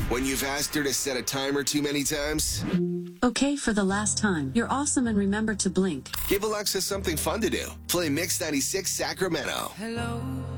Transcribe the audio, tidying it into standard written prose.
When you've asked her to set a timer too many times? Okay, for the last time. You're awesome and remember to blink. Give Alexa something fun to do. Play Mix 96 Sacramento. Hello.